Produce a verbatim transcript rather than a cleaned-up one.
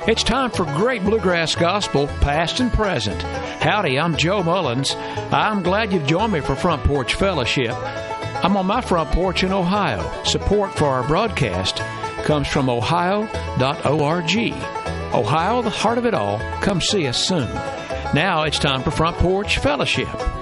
It's time for great bluegrass gospel, past and present. Howdy, I'm Joe Mullins. I'm glad you've joined me for Front Porch Fellowship. I'm on my front porch in Ohio. Support for our broadcast comes from ohio dot org. Ohio, the heart of it all. Come see us soon. Now it's time for Front Porch Fellowship.